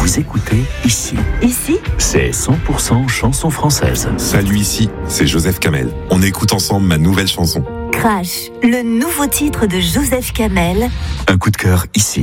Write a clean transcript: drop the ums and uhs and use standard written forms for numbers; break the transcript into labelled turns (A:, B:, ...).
A: Vous écoutez Ici.
B: Ici,
A: C'est 100% chanson française.
C: Salut, ici, c'est Joseph Kamel. On écoute ensemble ma nouvelle chanson.
B: Crash, le nouveau titre de Joseph Kamel.
A: Un coup de cœur ici.